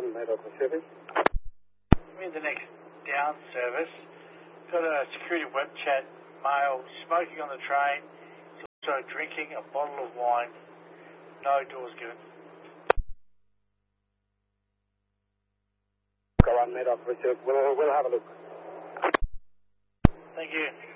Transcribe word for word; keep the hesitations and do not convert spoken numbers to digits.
one, Murdoch Pacific. I'm in the next down service. Got a security web chat, male, smoking on the train, also drinking a bottle of wine. No doors given. Go on, Murdoch Pacific. We'll, we'll have a look. Thank you.